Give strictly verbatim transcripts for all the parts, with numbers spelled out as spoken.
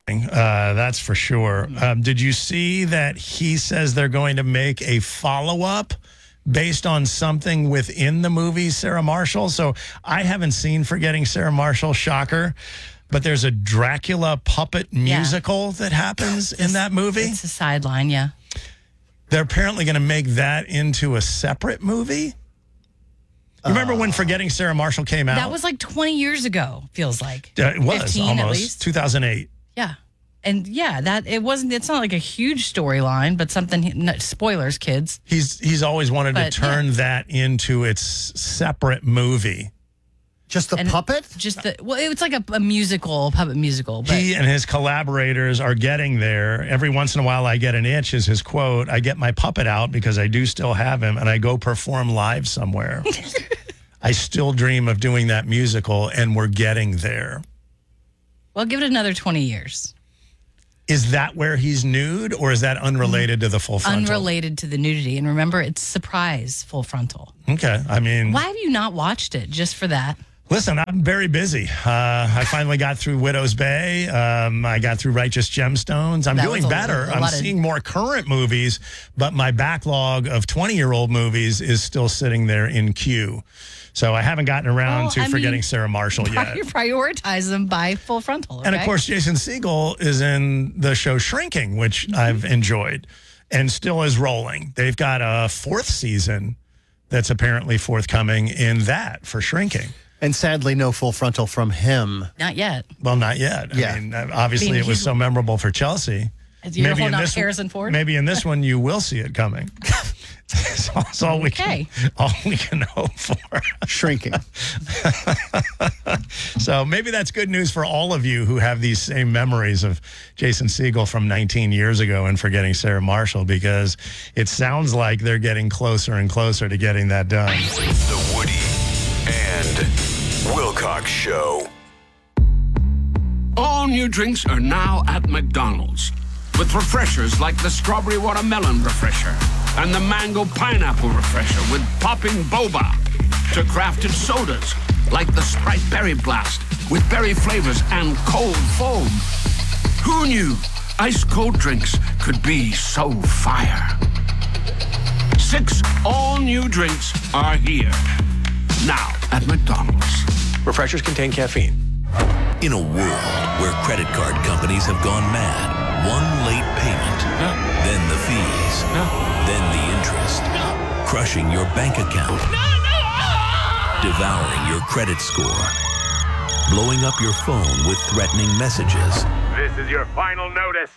Uh, that's for sure. Um, did you see that he says they're going to make a follow-up based on something within the movie Sarah Marshall? So I haven't seen Forgetting Sarah Marshall, shocker, but there's a Dracula puppet musical yeah. that happens in that movie. It's a sideline, yeah. They're apparently going to make that into a separate movie. You remember when Forgetting Sarah Marshall came out? That was like twenty years ago, feels like. Uh, it was, fifteen almost. At least. two thousand eight. Yeah. And yeah, that it wasn't, it's not like a huge storyline, but something, no, spoilers, kids. He's he's always wanted but, to turn yeah. that into its separate movie. Just the and puppet? Just the, well, it's like a, a musical, a puppet musical. But. He and his collaborators are getting there. Every once in a while, I get an itch, is his quote. I get my puppet out because I do still have him, and I go perform live somewhere. I still dream of doing that musical, and we're getting there. Well, give it another twenty years. Is that where he's nude, or is that unrelated to the full frontal? Unrelated to the nudity. And remember, it's surprise full frontal. Okay. I mean... Why have you not watched it just for that? Listen, I'm very busy. Uh, I finally got through Widow's Bay. Um, I got through Righteous Gemstones. I'm that doing a, better. A I'm of... seeing more current movies, but my backlog of twenty-year-old movies is still sitting there in queue. So I haven't gotten around well, to I Forgetting mean, Sarah Marshall yet. You prioritize them by full frontal, okay? And of course, Jason Segel is in the show Shrinking, which mm-hmm. I've enjoyed and still is rolling. They've got a fourth season that's apparently forthcoming in that for Shrinking. And sadly, no full frontal from him. Not yet. Well, not yet. Yeah. I mean, obviously I mean, it was so memorable for Chelsea. You're maybe holding in out this Harrison Ford? Maybe in this one you will see it coming. That's, that's all we okay. can all we can hope for. Shrinking. So maybe that's good news for all of you who have these same memories of Jason Segel from nineteen years ago and Forgetting Sarah Marshall, because it sounds like they're getting closer and closer to getting that done. The Woody and Wilcox Show. All new drinks are now at McDonald's, with refreshers like the Strawberry Watermelon Refresher and the Mango Pineapple Refresher with popping boba, to crafted sodas like the Sprite Berry Blast with berry flavors and cold foam. Who knew ice-cold drinks could be so fire? Six all-new drinks are here, now at McDonald's. Refreshers contain caffeine. In a world where credit card companies have gone mad, one late payment, No. then the fees, No. then the interest, No. crushing your bank account, No, no! devouring your credit score, blowing up your phone with threatening messages. This is your final notice.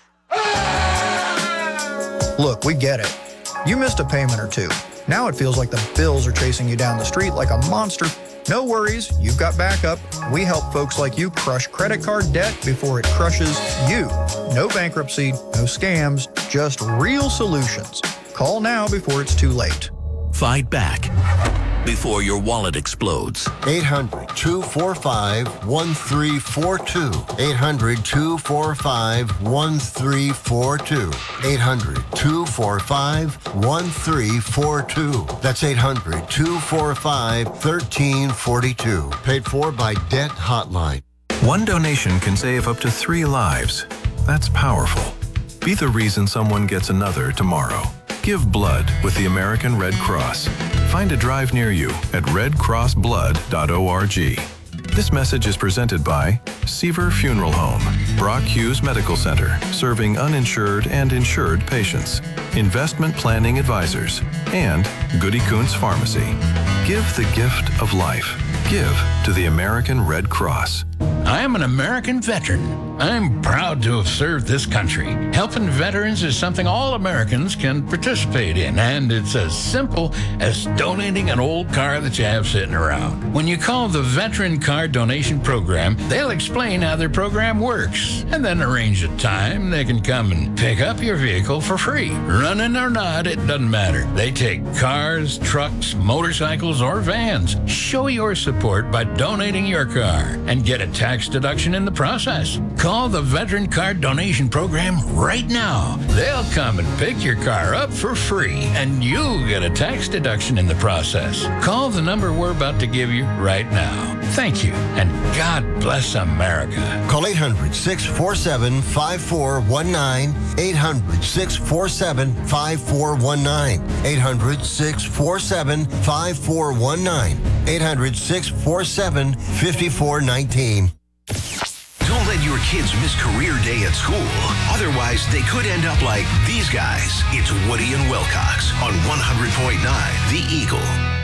Look, we get it. You missed a payment or two. Now it feels like the bills are chasing you down the street like a monster. No worries, you've got backup. We help folks like you crush credit card debt before it crushes you. No bankruptcy, no scams, just real solutions. Call now before it's too late. Fight back before your wallet explodes. eight hundred, two four five, one three four two. eight hundred, two four five, one three four two. eight hundred, two four five, one three four two. That's eight hundred, two four five, one three four two. Paid for by Debt Hotline. One donation can save up to three lives. That's powerful. Be the reason someone gets another tomorrow. Give blood with the American Red Cross. Find a drive near you at red cross blood dot org. This message is presented by Seaver Funeral Home, Brock Hughes Medical Center, serving uninsured and insured patients, Investment Planning Advisors, and Goody Kuntz Pharmacy. Give the gift of life. Give to the American Red Cross. I am an American veteran. I'm proud to have served this country. Helping veterans is something all Americans can participate in, and it's as simple as donating an old car that you have sitting around. When you call the Veteran Car Donation Program, they'll explain how their program works, and then arrange a time they can come and pick up your vehicle for free. Running or not, it doesn't matter. They take cars, trucks, motorcycles, or vans. Show your support by donating your car and get a tax deduction in the process. Call the Veteran Car Donation Program right now. They'll come and pick your car up for free, and you'll get a tax deduction in the process. Call the number we're about to give you right now. Thank you, and God bless America. Call eight hundred, six four seven, five four one nine. eight hundred, six four seven, five four one nine. eight hundred, six four seven, five four one nine. eight hundred, six four seven, five four one nine. Don't let your kids miss career day at school. Otherwise, they could end up like these guys. It's Woody and Wilcox on one hundred point nine The Eagle.